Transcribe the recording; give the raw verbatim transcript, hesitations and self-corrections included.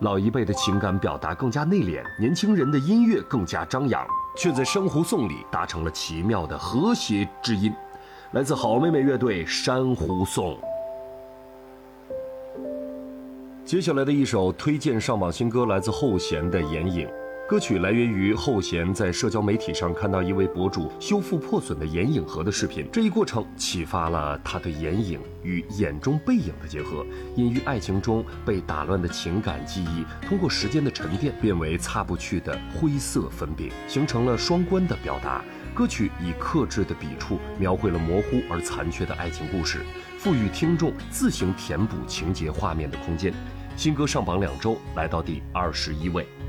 老一辈的情感表达更加内敛，年轻人的音乐更加张扬，却在珊瑚颂里达成了奇妙的和谐之音。来自好妹妹乐队《珊瑚颂》。接下来的一首推荐上榜新歌来自后弦的《眼影》。歌曲来源于后弦在社交媒体上看到一位博主修复破损的眼影盒的视频，这一过程启发了他对眼影与眼中背影的结合，隐于爱情中被打乱的情感记忆，通过时间的沉淀变为擦不去的灰色粉饼，形成了双关的表达。歌曲以克制的笔触描绘了模糊而残缺的爱情故事，赋予听众自行填补情节画面的空间。新歌上榜两周，来到第二十一位。